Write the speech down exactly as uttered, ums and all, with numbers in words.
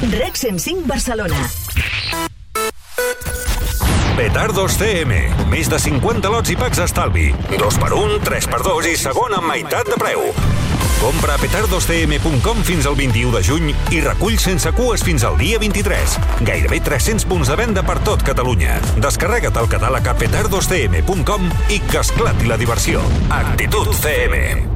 Rec cent cinc Barcelona. Petardos C M. Més de cinquanta lots i packs estalvi. Dos per un, tres per dos i segon amb meitat de preu. Compra a petardos c m punt com fins al vint-i-u de juny i recull sense cues fins al dia vint-i-tres. Gairebé tres-cents punts de venda per tot Catalunya. Descarrega't el catàleg a petardos c m punt com i que esclati la diversió. Actitud C M.